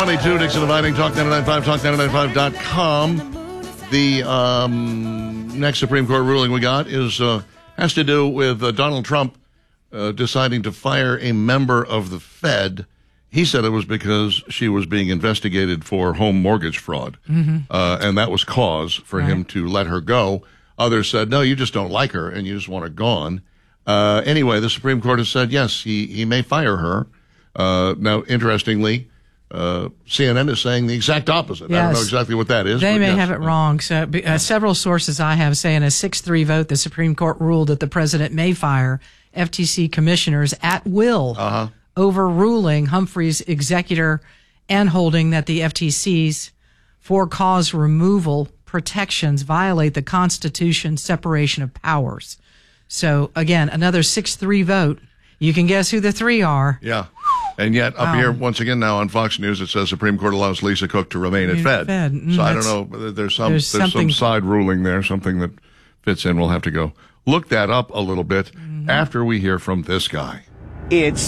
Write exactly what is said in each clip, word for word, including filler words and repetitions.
twenty-two, Dixon Dividing, Talk nine ninety-five, talk nine ninety-five dot com. The um, next Supreme Court ruling we got is uh, has to do with uh, Donald Trump uh, deciding to fire a member of the Fed. He said it was because she was being investigated for home mortgage fraud, mm-hmm. uh, and that was cause for right. him to let her go. Others said, no, you just don't like her, and you just want her gone. Uh, anyway, the Supreme Court has said, yes, he, he may fire her. Uh, now, interestingly, uh, C N N is saying the exact opposite. Yes. I don't know exactly what that is. They may yes. have it wrong. So, uh, several sources I have say in a six three vote, the Supreme Court ruled that the president may fire F T C commissioners at will, uh-huh. overruling Humphrey's executor and holding that the F T C's for-cause removal protections violate the Constitution's separation of powers. So, again, another six three vote. You can guess who the three are. Yeah. And yet, up um, here, once again now on Fox News, it says Supreme Court allows Lisa Cook to remain at Fed. Fed. Mm, so I don't know. There's some there's, there's something, some side ruling there, something that fits in. We'll have to go look that up a little bit mm-hmm. after we hear from this guy. It's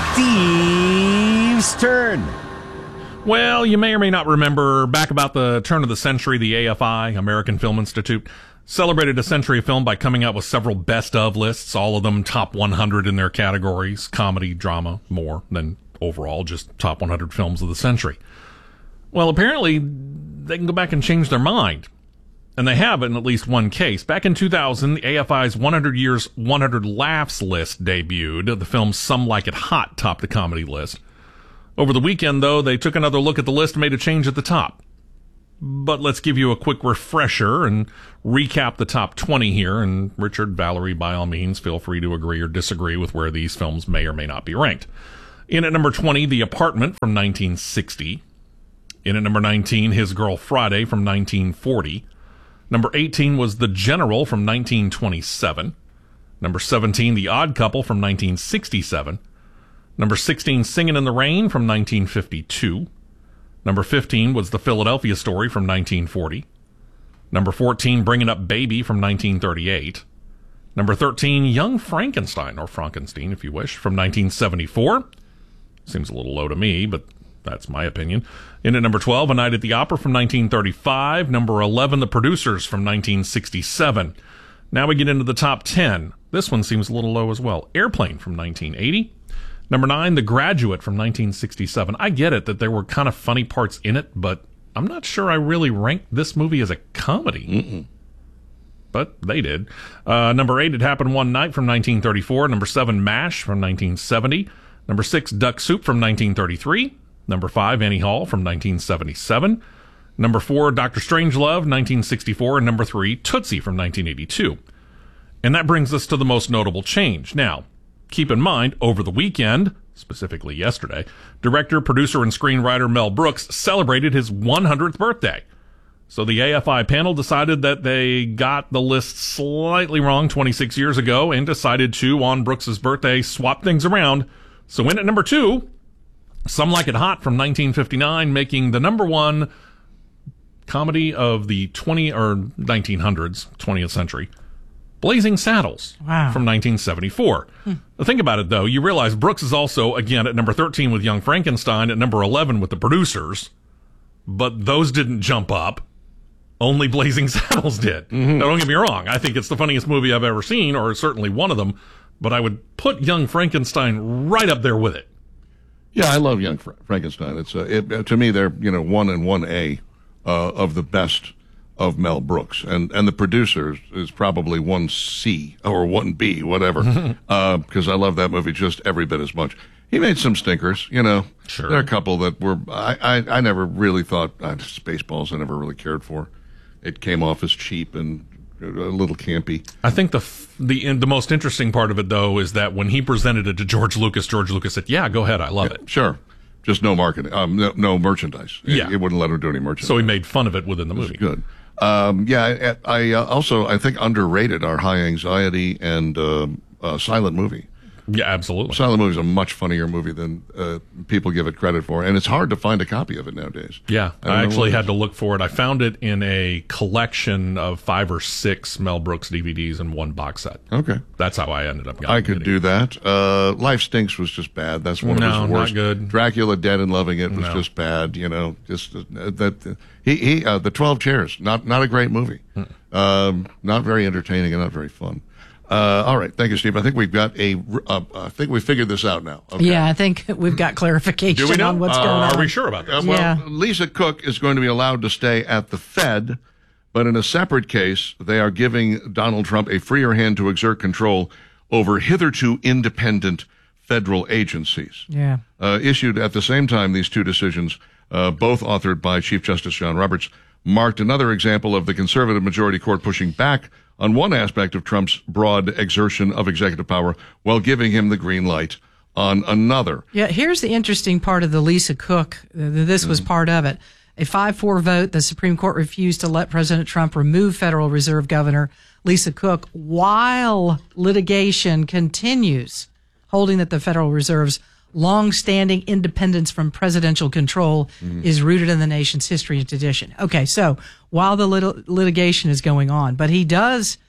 Steve's turn. Well, you may or may not remember back about the turn of the century, the A F I, American Film Institute, celebrated a century of film by coming out with several best of lists, all of them top one hundred in their categories, comedy, drama, more than overall, just top one hundred films of the century. Well, apparently, they can go back and change their mind. And they have in at least one case. Back in two thousand, the A F I's one hundred Years, one hundred Laughs list debuted. The film Some Like It Hot topped the comedy list. Over the weekend, though, they took another look at the list and made a change at the top. But let's give you a quick refresher and recap the top twenty here. And Richard, Valerie, by all means, feel free to agree or disagree with where these films may or may not be ranked. In at number twenty, The Apartment from nineteen sixty. In at number nineteen, His Girl Friday from nineteen forty. Number eighteen was The General from nineteen twenty-seven. Number seventeen, The Odd Couple from nineteen sixty-seven. Number sixteen, Singin' in the Rain from nineteen fifty-two. Number fifteen was The Philadelphia Story from nineteen forty. Number fourteen, Bringin' Up Baby from nineteen thirty-eight. Number thirteen, Young Frankenstein, or Frankenstein if you wish, from nineteen seventy-four. Seems a little low to me, but that's my opinion. In at number twelve, A Night at the Opera from nineteen thirty-five. Number eleven, The Producers from nineteen sixty-seven. Now we get into the top ten. This one seems a little low as well. Airplane from nineteen eighty. Number nine, The Graduate from nineteen sixty-seven. I get it that there were kind of funny parts in it, but I'm not sure I really ranked this movie as a comedy. Mm-mm. But they did. Uh, number eight, It Happened One Night from nineteen thirty-four. Number seven, MASH from nineteen seventy. Number six, Duck Soup from nineteen thirty-three. Number five, Annie Hall from nineteen seventy-seven. Number four, Doctor Strangelove, nineteen sixty-four. And number three, Tootsie from nineteen eighty-two. And that brings us to the most notable change. Now, keep in mind, over the weekend, specifically yesterday, director, producer, and screenwriter Mel Brooks celebrated his one hundredth birthday. So the A F I panel decided that they got the list slightly wrong twenty-six years ago and decided to, on Brooks's birthday, swap things around. So in at number two, Some Like It Hot from nineteen fifty-nine, making the number one comedy of the twenty or nineteen hundreds, twentieth century. Blazing Saddles wow. from nineteen seventy-four. Hmm. Think about it, though. You realize Brooks is also, again, at number thirteen with Young Frankenstein, at number eleven with The Producers. But those didn't jump up. Only Blazing Saddles did. Mm-hmm. Now, don't get me wrong. I think it's the funniest movie I've ever seen, or certainly one of them. But I would put Young Frankenstein right up there with it. Yeah, I love Young Fra- Frankenstein. It's uh, it, to me, they're you know one and one A uh, of the best of Mel Brooks, and and The Producers is probably one C or one B, whatever, because uh, I love that movie just every bit as much. He made some stinkers, you know. Sure. There are a couple that were I I, I never really thought uh, Spaceballs. I never really cared for. It came off as cheap and a little campy. I think the the the most interesting part of it, though, is that when he presented it to George Lucas, George Lucas said, "Yeah, go ahead, I love yeah, it." Sure. Just no marketing, um, no, no merchandise. Yeah. It, it wouldn't let him do any merchandise. So he made fun of it within the movie. Good. Um, yeah, I, I uh, also, I think, underrated our High Anxiety and uh, uh, silent movie. Yeah, absolutely. Silent movie is a much funnier movie than uh, people give it credit for, and it's hard to find a copy of it nowadays. Yeah, I, I actually had to look for it. I found it in a collection of five or six Mel Brooks D V Ds in one box set. Okay. That's how I ended up getting I could it. do that. Uh, Life Stinks was just bad. That's one no, of his worst. Not good. Dracula Dead and Loving It was No. just bad. You know, just uh, that uh, he he uh, the twelve Chairs. Not not a great movie. Hmm. Um, not very entertaining and not very fun. Uh, all right, thank you, Steve. I think we've got a. Uh, I think we figured this out now. Okay. Yeah, I think we've got clarification Do we know? on what's uh, going on. Are we sure about this? Uh, well, Yeah. Lisa Cook is going to be allowed to stay at the Fed, but in a separate case, they are giving Donald Trump a freer hand to exert control over hitherto independent federal agencies. Yeah. Uh, issued at the same time, these two decisions, uh, both authored by Chief Justice John Roberts, marked another example of the conservative majority court pushing back on one aspect of Trump's broad exertion of executive power while giving him the green light on another. Yeah, here's the interesting part of the Lisa Cook. This was part of it. A five four vote, the Supreme Court refused to let President Trump remove Federal Reserve Governor Lisa Cook while litigation continues, holding that the Federal Reserve's long-standing independence from presidential control mm. is rooted in the nation's history and tradition. Okay, so while the lit- litigation is going on, but he does,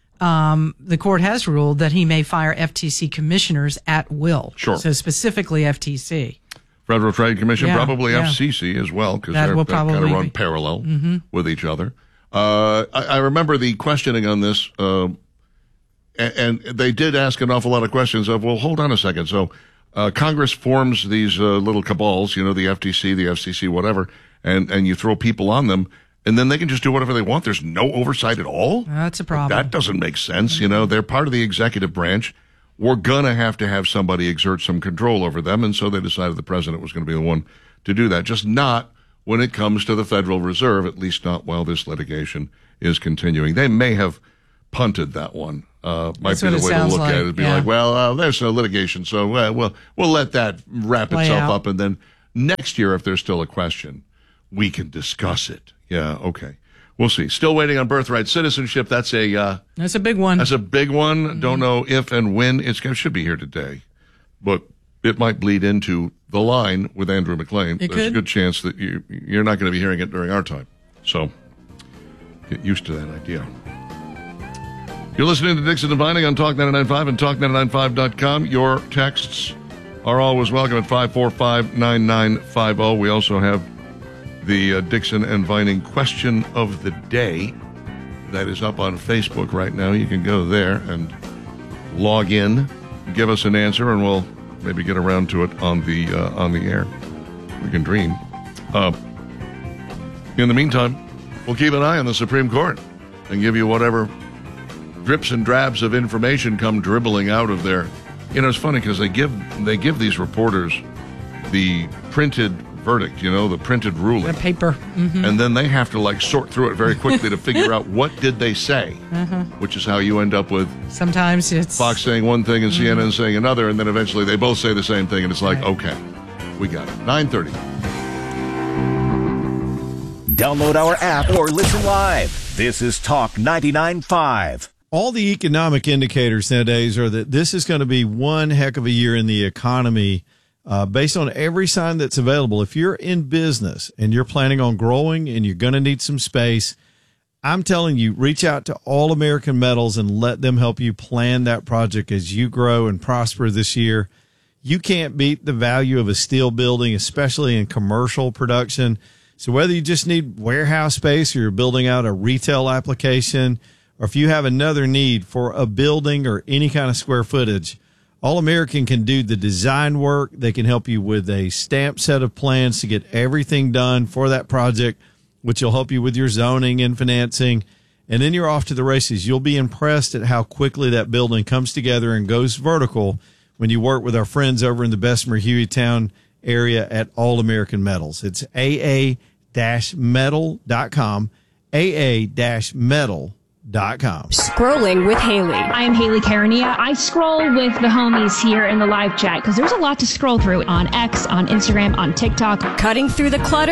um, the court has ruled that he may fire F T C commissioners at will. Sure. So specifically F T C. Federal Trade Commission, Yeah, probably yeah. F C C as well, because That they're, will they kind of probably run be- parallel Mm-hmm. with each other. Uh, I, I remember the questioning on this, uh, and, and they did ask an awful lot of questions of, well, hold on a second. So uh, Congress forms these uh, little cabals, you know, the F T C, the F C C, whatever, and, and you throw people on them, and then they can just do whatever they want. There's no oversight at all? That's a problem. That doesn't make sense. You know, they're part of the executive branch. We're going to have to have somebody exert some control over them, and so they decided the president was going to be the one to do that, just not when it comes to the Federal Reserve, at least not while this litigation is continuing. They may have punted that one. Uh, might That's be what the it way to sounds look like, at it. Be yeah. like, well, uh, there's no litigation, so uh, we'll, we'll let that wrap Play itself out. up, and then next year, if there's still a question, we can discuss it. Yeah, okay. We'll see. Still waiting on birthright citizenship. That's a uh, That's a big one. that's a big one. Mm-hmm. Don't know if and when it's it should be here today, but it might bleed into the line with Andrew McLean. It There's could. a good chance that you you're not going to be hearing it during our time. So get used to that idea. You're listening to Dixon and Vining on Talk ninety-nine point five and talk ninety-nine point five dot com. Your texts are always welcome at five four five, nine nine five zero. We also have the uh, Dixon and Vining question of the day that is up on Facebook right now. You can go there and log in, give us an answer, and we'll maybe get around to it on the uh, on the air. We can dream. Uh, in the meantime, we'll keep an eye on the Supreme Court and give you whatever drips and drabs of information come dribbling out of there. You know, it's funny because they give they give these reporters the printed verdict, you know, the printed ruling. The paper. Mm-hmm. And then they have to like sort through it very quickly to figure out what did they say, uh-huh. which is how you end up with Sometimes it's Fox saying one thing and C N N mm-hmm. saying another, and then eventually they both say the same thing, and it's like, right. okay, we got it. nine thirty. Download our app or listen live. This is Talk ninety-nine point five. All the economic indicators nowadays are that this is going to be one heck of a year in the economy. Uh, based on every sign that's available. If you're in business and you're planning on growing and you're going to need some space, I'm telling you, reach out to All American Metals and let them help you plan that project as you grow and prosper this year. You can't beat the value of a steel building, especially in commercial production. So whether you just need warehouse space or you're building out a retail application, or if you have another need for a building or any kind of square footage, All American can do the design work. They can help you with a stamped set of plans to get everything done for that project, which will help you with your zoning and financing. And then you're off to the races. You'll be impressed at how quickly that building comes together and goes vertical when you work with our friends over in the Bessemer Hueytown area at All American Metals. It's A A metal dot com, A A metal dot com. Scrolling with Haley. I'm Haley Carania. I scroll with the homies here in the live chat because there's a lot to scroll through on X, on Instagram, on TikTok. Cutting through the clutter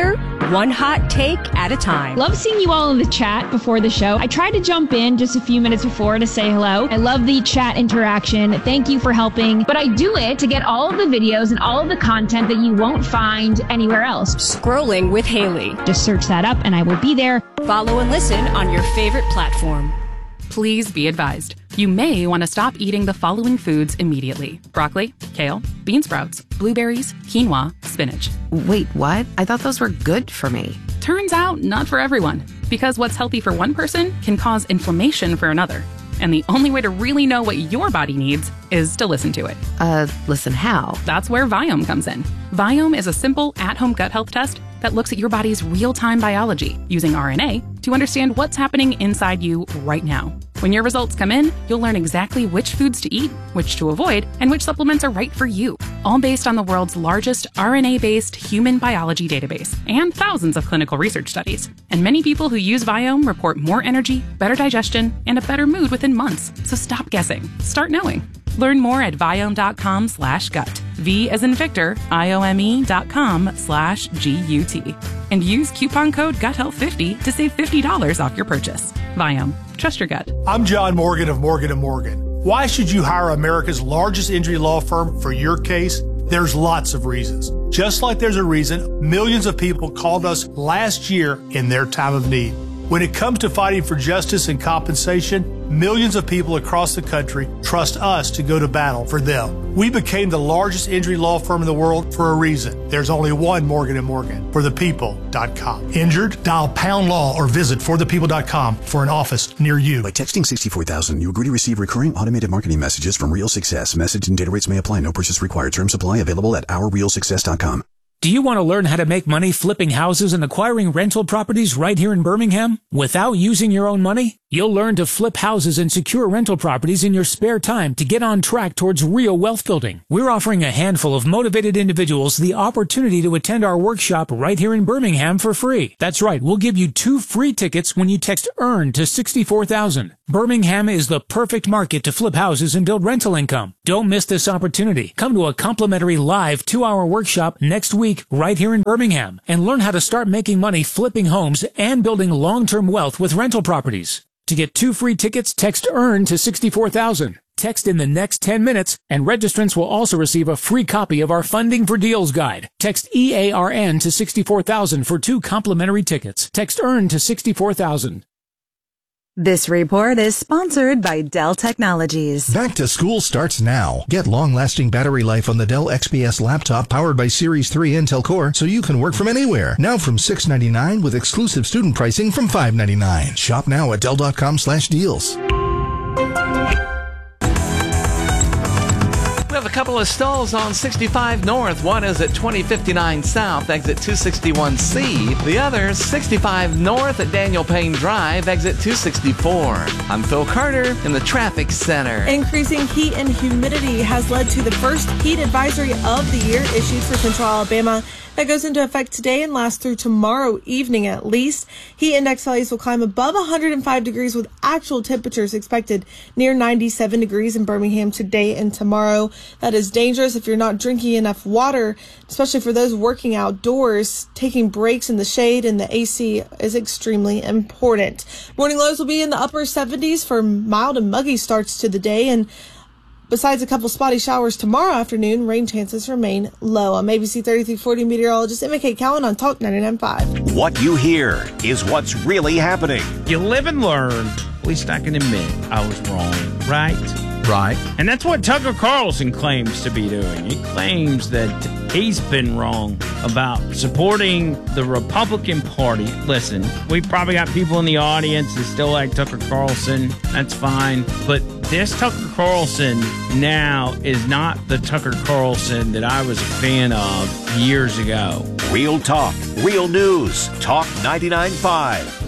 one hot take at a time. Love seeing you all in the chat before the show. I tried to jump in just a few minutes before to say hello. I love the chat interaction. Thank you for helping. But I do it to get all of the videos and all of the content that you won't find anywhere else. Scrolling with Haley. Just search that up and I will be there. Follow and listen on your favorite platform. Please be advised. You may want to stop eating the following foods immediately. Broccoli, kale, bean sprouts, blueberries, quinoa, spinach. Wait, what? I thought those were good for me. Turns out, not for everyone. Because what's healthy for one person can cause inflammation for another. And the only way to really know what your body needs is to listen to it. Uh, listen how? That's where Viome comes in. Viome is a simple, at-home gut health test that looks at your body's real-time biology using R N A to understand what's happening inside you right now. When your results come in, you'll learn exactly which foods to eat, which to avoid, and which supplements are right for you. All based on the world's largest R N A-based human biology database and thousands of clinical research studies. And many people who use Viome report more energy, better digestion, and a better mood within months. So stop guessing. Start knowing. Learn more at Viome.com slash gut. V as in Victor, I-O-M-E dot com slash G-U-T. And use coupon code gut health fifty to save fifty dollars off your purchase. Viome. Trust your gut. I'm John Morgan of Morgan and Morgan. Why should you hire America's largest injury law firm for your case? There's lots of reasons. Just like there's a reason millions of people called us last year in their time of need. When it comes to fighting for justice and compensation, millions of people across the country trust us to go to battle for them. We became the largest injury law firm in the world for a reason. There's only one Morgan and Morgan, for the people dot com. Injured? Dial pound law or visit for the people dot com for an office near you. By texting sixty-four thousand, you agree to receive recurring automated marketing messages from Real Success. Message and data rates may apply. No purchase required. Terms apply. Available at our real success dot com. Do you want to learn how to make money flipping houses and acquiring rental properties right here in Birmingham without using your own money? You'll learn to flip houses and secure rental properties in your spare time to get on track towards real wealth building. We're offering a handful of motivated individuals the opportunity to attend our workshop right here in Birmingham for free. That's right, we'll give you two free tickets when you text EARN to sixty-four thousand. Birmingham is the perfect market to flip houses and build rental income. Don't miss this opportunity. Come to a complimentary live two-hour workshop next week right here in Birmingham and learn how to start making money flipping homes and building long-term wealth with rental properties. To get two free tickets, text EARN to sixty-four thousand. Text in the next ten minutes, and registrants will also receive a free copy of our Funding for Deals guide. Text E A R N to sixty-four thousand for two complimentary tickets. Text EARN to sixty-four thousand. This report is sponsored by Dell Technologies. Back to school starts now. Get long-lasting battery life on the Dell X P S laptop powered by Series three Intel Core so you can work from anywhere. Now from six ninety-nine with exclusive student pricing from five ninety-nine. Shop now at Dell dot com slash deals. We have a couple of stalls on sixty-five North. One is at twenty fifty-nine South, exit two sixty-one C. The other, sixty-five North at Daniel Payne Drive, exit two sixty-four. I'm Phil Carter in the Traffic Center. Increasing heat and humidity has led to the first heat advisory of the year issued for Central Alabama. That goes into effect today and lasts through tomorrow evening at least. Heat index values will climb above one hundred five degrees with actual temperatures expected near ninety-seven degrees in Birmingham today and tomorrow. That is dangerous if you're not drinking enough water, especially for those working outdoors. Taking breaks in the shade and the A C is extremely important. Morning lows will be in the upper seventies for mild and muggy starts to the day, and besides a couple spotty showers tomorrow afternoon, rain chances remain low. I'm A B C thirty-three forty meteorologist Emma Kate Cowan on Talk ninety-nine point five. What you hear is what's really happening. You live and learn. At least I can admit I was wrong, right? Right. And that's what Tucker Carlson claims to be doing. He claims that he's been wrong about supporting the Republican Party. Listen, we've probably got people in the audience that still like Tucker Carlson. That's fine. But this Tucker Carlson now is not the Tucker Carlson that I was a fan of years ago. Real talk, real news. Talk ninety-nine point five.